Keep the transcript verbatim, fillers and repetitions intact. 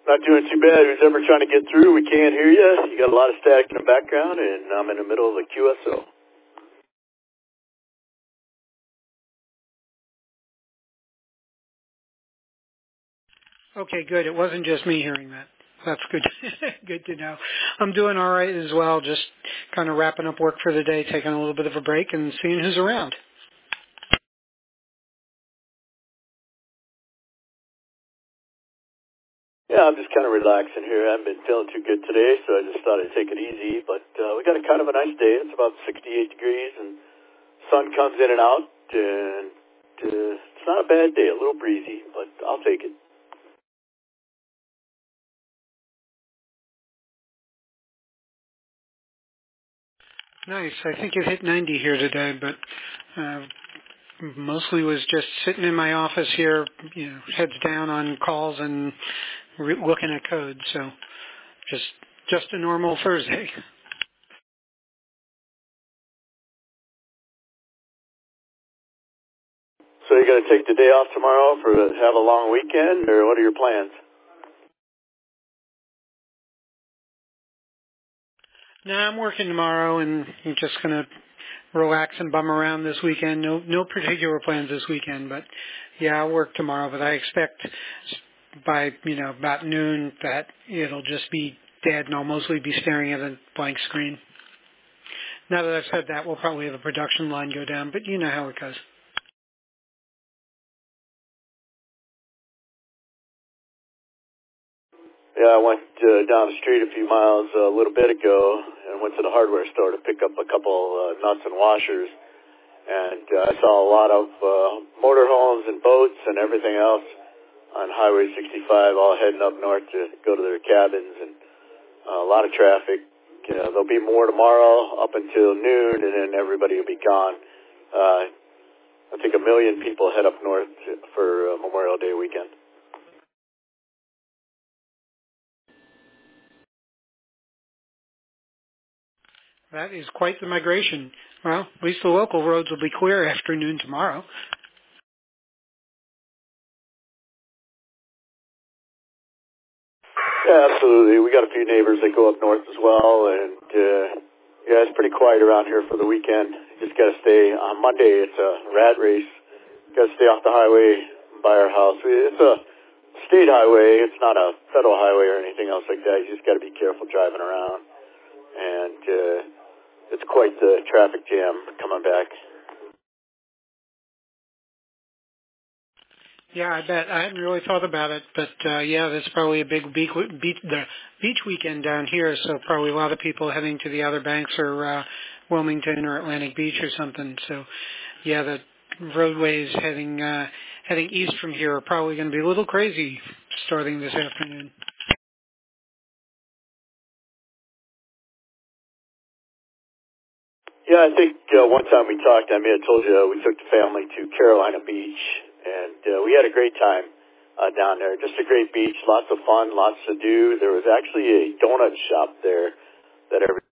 Not doing too bad. Who's ever trying to get through? We can't hear you. You got a lot of static in the background, and I'm in the middle of the Q S O. Okay, good. It wasn't just me hearing that. That's good. Good to know. I'm doing all right as well. Just kind of wrapping up work for the day, taking a little bit of a break, and seeing who's around. Yeah, I'm just kind of relaxing here. I haven't been feeling too good today, so I just thought I'd take it easy. But uh, we got a kind of a nice day. It's about sixty-eight degrees, and sun comes in and out, and uh, it's not a bad day. A little breezy, but I'll take it. Nice. I think it hit ninety here today, but uh, mostly was just sitting in my office here, you know, heads down on calls and re- looking at code. So just just a normal Thursday. So you're going to take the day off tomorrow for have a long weekend, or what are your plans? No, I'm working tomorrow, and I'm just gonna relax and bum around this weekend. No, no particular plans this weekend, but yeah, I'll work tomorrow. But I expect by you know about noon that it'll just be dead, and I'll mostly be staring at a blank screen. Now that I've said that, we'll probably have a production line go down, but you know how it goes. Yeah, I went uh, down the street a few miles uh, a little bit ago and went to the hardware store to pick up a couple uh, nuts and washers. And uh, I saw a lot of uh, motorhomes and boats and everything else on Highway sixty-five all heading up north to go to their cabins, and uh, a lot of traffic. You know, there'll be more tomorrow up until noon, and then everybody will be gone. Uh, I think a million people head up north for uh, Memorial Day weekend. That is quite the migration. Well, at least the local roads will be clear after noon tomorrow. Yeah, absolutely. We got a few neighbors that go up north as well, and uh, yeah, it's pretty quiet around here for the weekend. Just got to stay. On Monday, it's a rat race. Got to stay off the highway by our house. It's a state highway. It's not a federal highway or anything else like that. You just got to be careful driving around, and uh, it's quite the traffic jam coming back. Yeah, I bet. I hadn't really thought about it, but uh, yeah, that's probably a big beach, beach, the beach weekend down here. So probably a lot of people heading to the Outer Banks or uh, Wilmington or Atlantic Beach or something. So yeah, the roadways heading uh, heading east from here are probably going to be a little crazy starting this afternoon. Yeah, I think uh, one time we talked, I may have told you, uh, we took the family to Carolina Beach, and uh, we had a great time uh, down there. Just a great beach, lots of fun, lots to do. There was actually a donut shop there that every